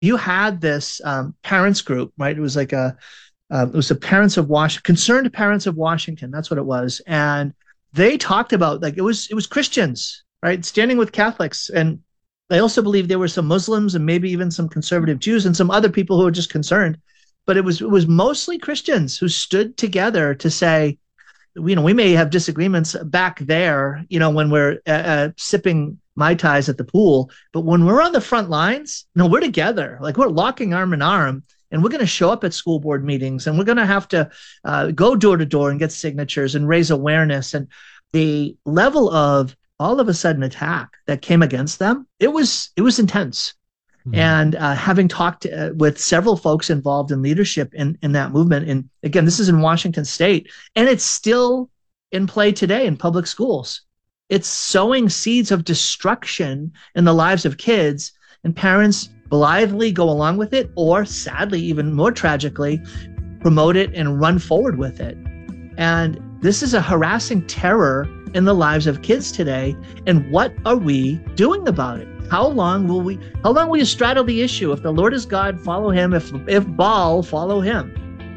you had this parents group, right? It was like it was the parents of Washington, concerned parents of Washington. That's what it was. And they talked about, like, it was Christians, right? Standing with Catholics. And I also believe there were some Muslims and maybe even some conservative Jews and some other people who were just concerned. But it was mostly Christians who stood together to say, we may have disagreements back there, when we're sipping Mai Tais at the pool, but when we're on the front lines, we're together. Like, we're locking arm in arm, and we're going to show up at school board meetings, and we're going to have to go door to door and get signatures and raise awareness. And the level of all of a sudden attack that came against them, it was intense. Mm-hmm. And having talked with several folks involved in leadership in that movement, and again, this is in Washington State, and it's still in play today in public schools. It's sowing seeds of destruction in the lives of kids, and parents blithely go along with it, or sadly, even more tragically, promote it and run forward with it. And this is a harassing terror in the lives of kids today. And what are we doing about it? How long will you straddle the issue? If the Lord is God, follow him. If Baal, follow him.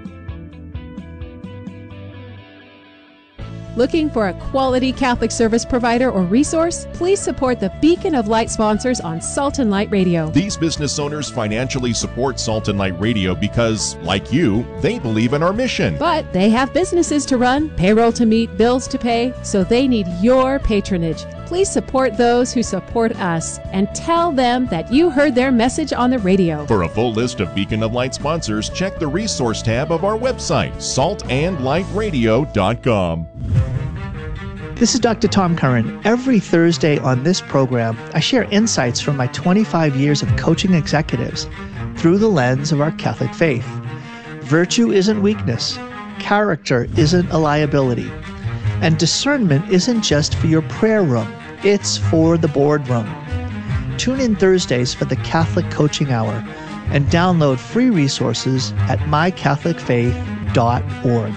Looking for a quality Catholic service provider or resource? Please support the Beacon of Light sponsors on Salt and Light Radio. These business owners financially support Salt and Light Radio because, like you, they believe in our mission. But they have businesses to run, payroll to meet, bills to pay, so they need your patronage. Please support those who support us and tell them that you heard their message on the radio. For a full list of Beacon of Light sponsors, check the resource tab of our website, saltandlightradio.com. This is Dr. Tom Curran. Every Thursday on this program, I share insights from my 25 years of coaching executives through the lens of our Catholic faith. Virtue isn't weakness. Character isn't a liability. And discernment isn't just for your prayer room. It's for the boardroom. Tune in Thursdays for the Catholic Coaching Hour and download free resources at mycatholicfaith.org.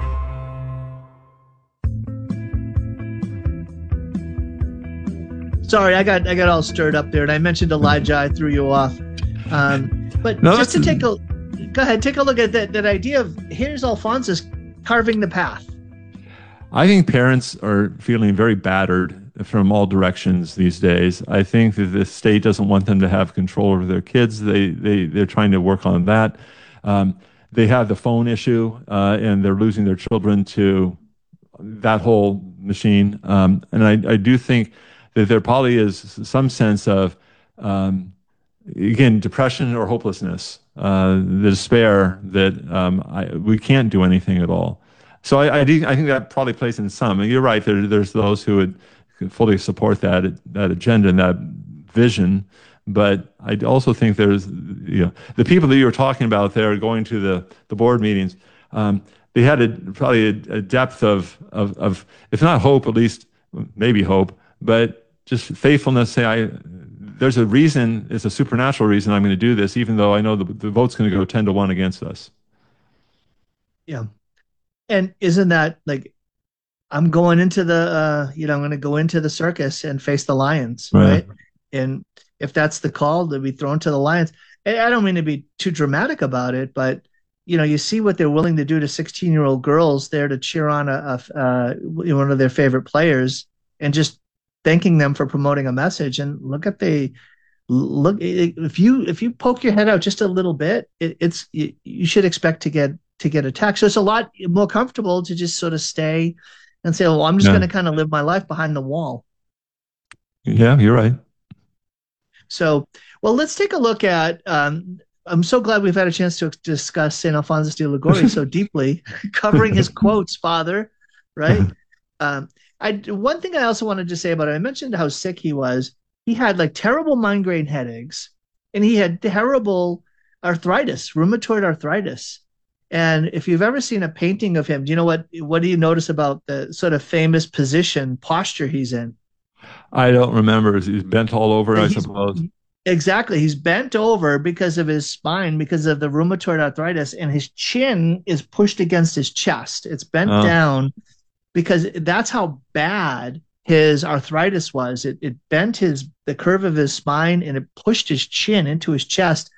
Sorry, I got all stirred up there, and I mentioned Elijah. I threw you off. But no, just to take a look at that idea of, here's Alphonsus carving the path. I think parents are feeling very battered from all directions these days. I think that the state doesn't want them to have control over their kids. They're trying to work on that. They have the phone issue, and they're losing their children to that whole machine. And I do think that there probably is some sense of, again, depression or hopelessness, the despair that we can't do anything at all. So I think that probably plays in some. And you're right. There's those who would fully support that agenda and that vision. But I also think there's, the people that you were talking about there going to the board meetings. They had probably a depth of if not hope, at least maybe hope, but just faithfulness. Say there's a reason. It's a supernatural reason I'm going to do this, even though I know the vote's going to go 10-1 against us. Yeah. And isn't that like, I'm going into the, I'm going to go into the circus and face the lions, right? And if that's the call, to be thrown to the lions. I don't mean to be too dramatic about it, but, you see what they're willing to do to 16-year-old girls there to cheer on one of their favorite players, and just thanking them for promoting a message. And if you poke your head out just a little bit, you should expect to get attacked. So it's a lot more comfortable to just sort of stay and say, I'm just going to kind of live my life behind the wall. Yeah, you're right. So, let's take a look at, I'm so glad we've had a chance to discuss St. Alphonsus de Liguori so deeply, covering his quotes, Father, right? One thing I also wanted to say about it, I mentioned how sick he was. He had like terrible migraine headaches, and he had terrible arthritis, rheumatoid arthritis. And if you've ever seen a painting of him, do you know what do you notice about the sort of famous posture he's in? I don't remember. He's bent all over, I suppose. Exactly. He's bent over because of his spine, because of the rheumatoid arthritis, and his chin is pushed against his chest. It's bent down because that's how bad his arthritis was. It bent the curve of his spine, and it pushed his chin into his chest.